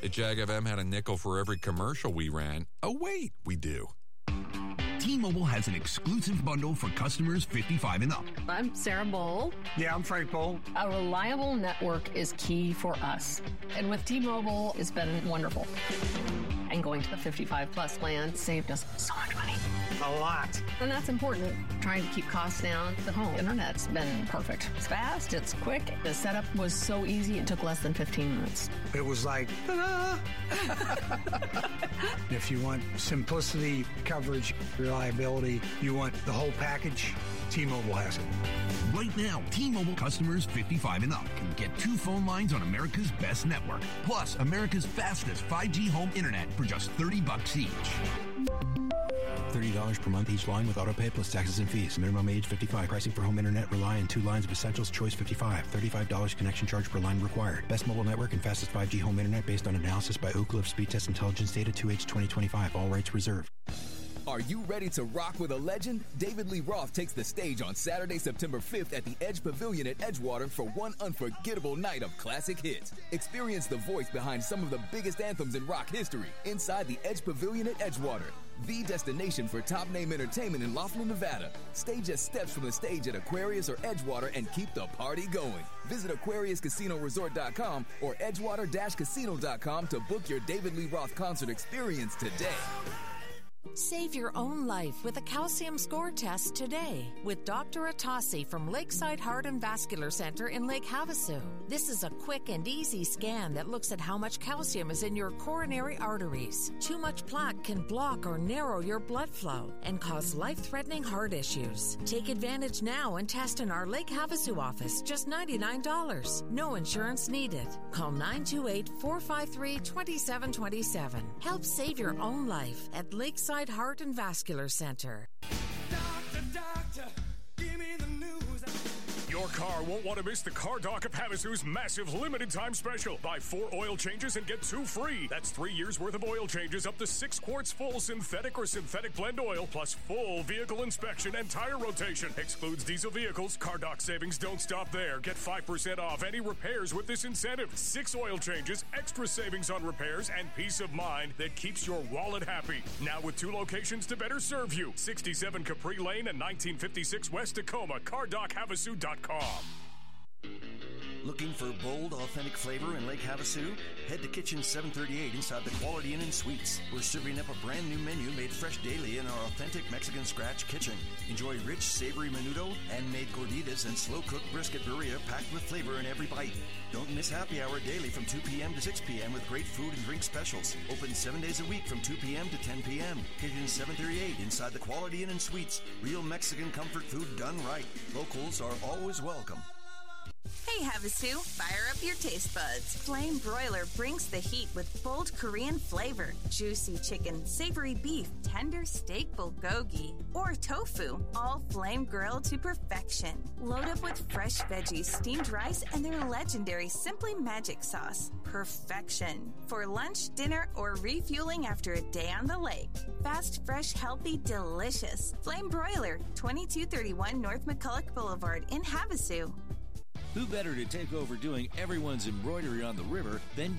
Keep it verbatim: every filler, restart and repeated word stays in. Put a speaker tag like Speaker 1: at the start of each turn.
Speaker 1: At Jag F M had a nickel for every commercial we ran. Oh, wait, we do.
Speaker 2: T-Mobile has an exclusive bundle for customers fifty-five and up.
Speaker 3: I'm Sarah Bowl.
Speaker 4: Yeah, I'm Frank Bowl.
Speaker 3: A reliable network is key for us. And with T-Mobile, it's been wonderful. And going to the fifty-five plus plan saved us so much money.
Speaker 4: A lot.
Speaker 3: And that's important. Trying to keep costs down. The home internet's been perfect. It's fast, it's quick. The setup was so easy, it took less than fifteen minutes.
Speaker 4: It was like, ta-da! If you want simplicity, coverage, reliability, you want the whole package, T-Mobile has it.
Speaker 2: Right now, T-Mobile customers fifty-five and up can get two phone lines on America's best network, plus America's fastest five G home internet for just thirty bucks each.
Speaker 5: thirty dollars per month each line with autopay plus taxes and fees. Minimum age fifty-five. Pricing for home internet rely on two lines of Essentials Choice fifty-five. thirty-five dollars connection charge per line required. Best mobile network and fastest five G home internet based on analysis by Oak Cliff Speed Test Intelligence Data two H twenty twenty-five. All rights reserved.
Speaker 6: Are you ready to rock with a legend? David Lee Roth takes the stage on Saturday, September fifth at the Edge Pavilion at Edgewater for one unforgettable night of classic hits. Experience the voice behind some of the biggest anthems in rock history inside the Edge Pavilion at Edgewater, the destination for top-name entertainment in Laughlin, Nevada. Stay just steps from the stage at Aquarius or Edgewater and keep the party going. Visit Aquarius Casino Resort dot com or Edgewater Casino dot com to book your David Lee Roth concert experience today.
Speaker 7: Save your own life with a calcium score test today with Doctor Atassi from Lakeside Heart and Vascular Center in Lake Havasu. This is a quick and easy scan that looks at how much calcium is in your coronary arteries. Too much plaque can block or narrow your blood flow and cause life-threatening heart issues. Take advantage now and test in our Lake Havasu office, just ninety-nine dollars. No insurance needed. Call nine two eight, four five three, two seven two seven. Help save your own life at Lakeside Heart and Vascular Center.
Speaker 8: Doctor, doctor, give me the news.
Speaker 9: Your car won't want to miss the Car Dock of Havasu's massive limited time special. Buy four oil changes and get two free. That's three years worth of oil changes up to six quarts full synthetic or synthetic blend oil, plus full vehicle inspection and tire rotation. Excludes diesel vehicles. Car Dock savings don't stop there. Get five percent off any repairs with this incentive. Six oil changes, extra savings on repairs, and peace of mind that keeps your wallet happy. Now with two locations to better serve you. sixty-seven Capri Lane and nineteen fifty-six West Tacoma. car dock havasu dot com.
Speaker 10: Looking for bold, authentic flavor in Lake Havasu? Head to Kitchen seven thirty-eight inside the Quality Inn and Suites. We're serving up a brand new menu made fresh daily in our authentic Mexican scratch kitchen. Enjoy rich, savory menudo, handmade gorditas, and slow-cooked brisket birria packed with flavor in every bite. Don't miss happy hour daily from two p.m. to six p.m. with great food and drink specials. Open seven days a week from two p.m. to ten p.m. Kitchen seven thirty-eight inside the Quality Inn and Suites. Real Mexican comfort food done right. Locals are always welcome.
Speaker 11: Hey Havasu, fire up your taste buds. Flame Broiler brings the heat with bold Korean flavor. Juicy chicken, savory beef, tender steak bulgogi, or tofu, all flame grilled to perfection. Load up with fresh veggies, steamed rice, and their legendary Simply Magic sauce. Perfection. For lunch, dinner, or refueling after a day on the lake. Fast, fresh, healthy, delicious. Flame Broiler, twenty-two thirty-one North McCulloch Boulevard in Havasu.
Speaker 12: Who better to take over doing everyone's embroidery on the river than